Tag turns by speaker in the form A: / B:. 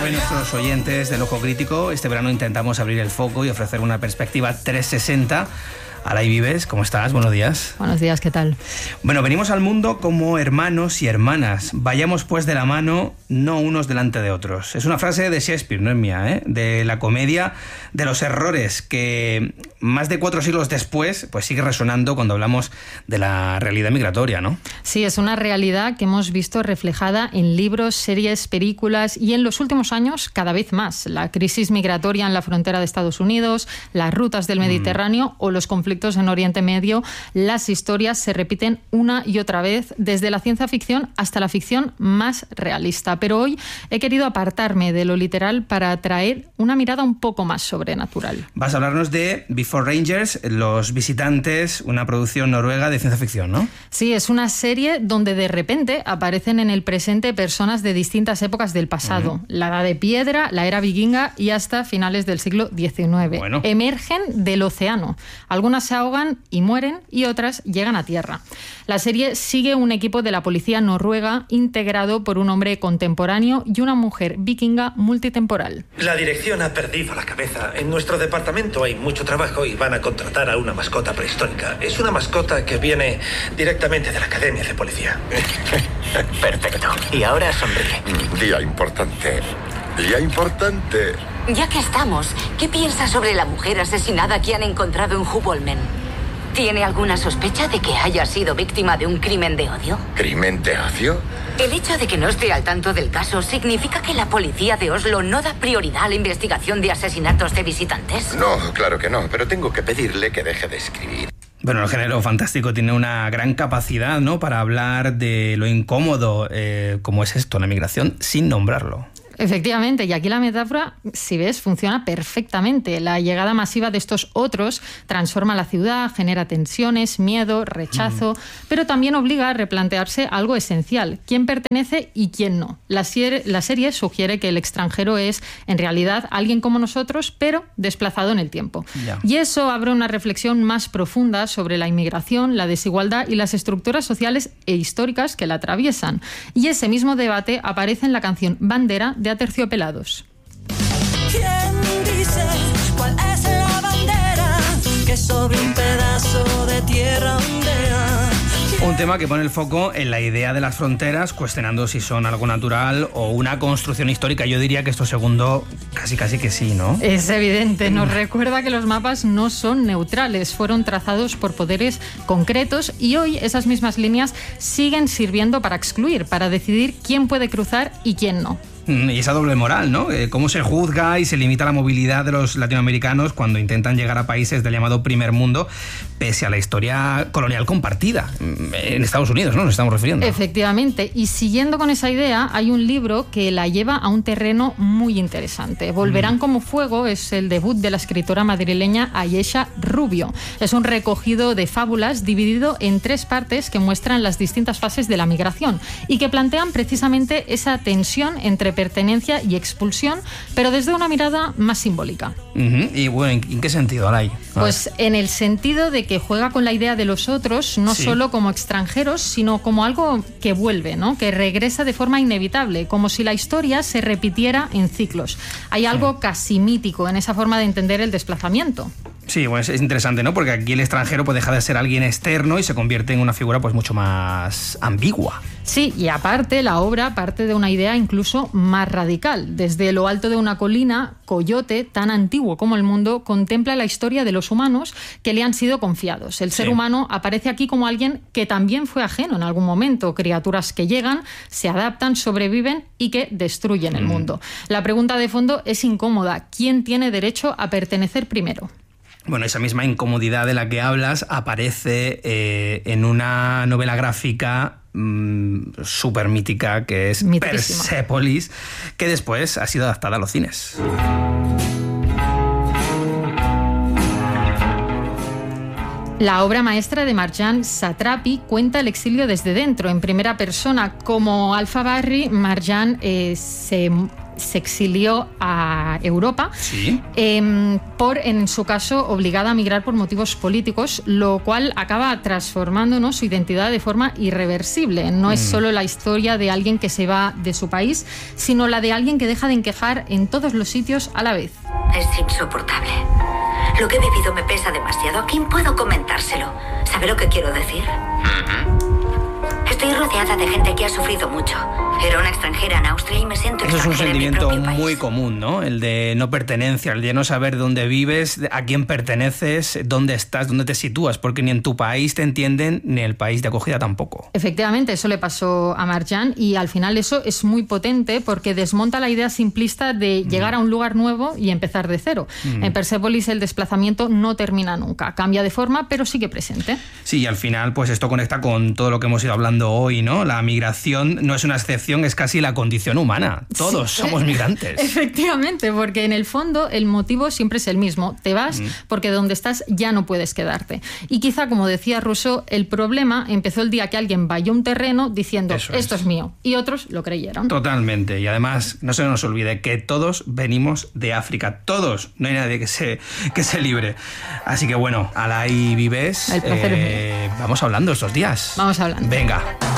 A: saben nuestros oyentes del Ojo Crítico, este verano intentamos abrir el foco y ofrecer una perspectiva 360. Alay Vives, ¿cómo estás? Buenos días.
B: Buenos días, ¿qué tal?
A: Bueno, venimos al mundo como hermanos y hermanas. Vayamos pues de la mano, no unos delante de otros. Es una frase de Shakespeare, no es mía, ¿eh? De la comedia de los errores, que más de 4 siglos después pues sigue resonando cuando hablamos de la realidad migratoria, ¿no?
B: Sí, es una realidad que hemos visto reflejada en libros, series, películas y en los últimos años cada vez más. La crisis migratoria en la frontera de Estados Unidos, las rutas del Mediterráneo o los conflictos en Oriente Medio, las historias se repiten una y otra vez, desde la ciencia ficción hasta la ficción más realista. Pero hoy he querido apartarme de lo literal para traer una mirada un poco más sobrenatural.
A: Vas a hablarnos de Before Rangers, Los Visitantes, una producción noruega de ciencia ficción, ¿no?
B: Sí, es una serie donde de repente aparecen en el presente personas de distintas épocas del pasado. La Edad de Piedra, la era vikinga y hasta finales del siglo XIX.
A: Bueno.
B: Emergen del océano. Algunas se ahogan y mueren y otras llegan a tierra. La serie sigue un equipo de la policía noruega integrado por un hombre contemporáneo y una mujer vikinga multitemporal.
C: La dirección ha perdido la cabeza. En nuestro departamento hay mucho trabajo y van a contratar a una mascota prehistórica. Es una mascota que viene directamente de la Academia de Policía.
D: Perfecto. Y ahora sonríe.
E: Día importante. Día importante.
F: Ya que estamos, ¿qué piensa sobre la mujer asesinada que han encontrado en Hubolmen? ¿Tiene alguna sospecha de que haya sido víctima de un crimen de odio?
E: ¿Crimen de odio?
F: El hecho de que no esté al tanto del caso significa que la policía de Oslo no da prioridad a la investigación de asesinatos de visitantes.
E: No, claro que no, pero tengo que pedirle que deje de escribir.
A: Bueno, el género fantástico tiene una gran capacidad, ¿no?, para hablar de lo incómodo, como es esto, la migración, sin nombrarlo.
B: Efectivamente, y aquí la metáfora, si ves, funciona perfectamente. La llegada masiva de estos otros transforma la ciudad, genera tensiones, miedo, rechazo, pero también obliga a replantearse algo esencial: quién pertenece y quién no. La serie sugiere que el extranjero es, en realidad, alguien como nosotros, pero desplazado en el tiempo.
A: Ya.
B: Y eso abre una reflexión más profunda sobre la inmigración, la desigualdad y las estructuras sociales e históricas que la atraviesan. Y ese mismo debate aparece en la canción Bandera de Aterciopelados.
G: ¿Quién dice cuál es la bandera que sobre un pedazo de tierra ondea?
A: Un tema que pone el foco en la idea de las fronteras, cuestionando si son algo natural o una construcción histórica. Yo diría que esto segundo casi que sí, ¿no?
B: Es evidente, nos recuerda que los mapas no son neutrales, fueron trazados por poderes concretos y hoy esas mismas líneas siguen sirviendo para excluir, para decidir quién puede cruzar y quién no.
A: Y esa doble moral, ¿no? Cómo se juzga y se limita la movilidad de los latinoamericanos cuando intentan llegar a países del llamado primer mundo, pese a la historia colonial compartida en Estados Unidos, ¿no? Nos estamos refiriendo.
B: Efectivamente, y siguiendo con esa idea, hay un libro que la lleva a un terreno muy interesante. Volverán como fuego es el debut de la escritora madrileña Ayesha Rubio. Es un recogido de fábulas dividido en 3 partes que muestran las distintas fases de la migración y que plantean precisamente esa tensión entre pertenencia y expulsión, pero desde una mirada más simbólica.
A: Y bueno, ¿en qué sentido, Alay?
B: Pues en el sentido de que juega con la idea de los otros, no solo como extranjeros, sino como algo que vuelve, ¿no?, que regresa de forma inevitable, como si la historia se repitiera en ciclos. Hay algo casi mítico en esa forma de entender el desplazamiento.
A: Sí, bueno, es interesante, ¿no? Porque aquí el extranjero pues deja de ser alguien externo y se convierte en una figura pues mucho más ambigua.
B: Sí, y aparte la obra parte de una idea incluso más radical. Desde lo alto de una colina, Coyote, tan antiguo como el mundo, contempla la historia de los humanos que le han sido confiados. El ser humano aparece aquí como alguien que también fue ajeno en algún momento, criaturas que llegan, se adaptan, sobreviven y que destruyen el mundo. La pregunta de fondo es incómoda: ¿quién tiene derecho a pertenecer primero?
A: Bueno, esa misma incomodidad de la que hablas aparece en una novela gráfica súper mítica que es Persépolis, que después ha sido adaptada a los cines.
B: La obra maestra de Marjane Satrapi cuenta el exilio desde dentro, en primera persona. Como Alpha Barry, Marjane se exilió a Europa,
A: ¿sí?
B: En su caso, obligada a migrar por motivos políticos, lo cual acaba transformando, ¿no?, su identidad de forma irreversible. No es solo la historia de alguien que se va de su país, sino la de alguien que deja de encajar en todos los sitios a la vez.
F: Es insoportable. Lo que he vivido me pesa demasiado. ¿A quién puedo comentárselo? ¿Sabe lo que quiero decir? Estoy rodeada de gente que ha sufrido mucho. Era una extranjera en Austria y me siento
A: Eso es un
F: extranjera en mi
A: sentimiento
F: propio país.
A: muy común, ¿no? El de no pertenencia, el de no saber dónde vives, a quién perteneces, dónde estás, dónde te sitúas, porque ni en tu país te entienden, ni en el país de acogida tampoco.
B: Efectivamente, eso le pasó a Marjane y al final eso es muy potente porque desmonta la idea simplista de llegar a un lugar nuevo y empezar de cero. En Persepolis el desplazamiento no termina nunca, cambia de forma, pero sigue presente.
A: Sí, y al final pues esto conecta con todo lo que hemos ido hablando hoy, ¿no? La migración no es una excepción, es casi la condición humana. Todos somos migrantes.
B: Efectivamente, porque en el fondo el motivo siempre es el mismo. Te vas porque donde estás ya no puedes quedarte. Y quizá, como decía Rousseau, el problema empezó el día que alguien valló un terreno diciendo esto es mío, y otros lo creyeron.
A: Totalmente. Y además, no se nos olvide que todos venimos de África. Todos. No hay nadie que se libre. Así que bueno, Alay Vives,
B: El placer es mío.
A: vamos hablando estos días.
B: Vamos hablando.
A: Venga.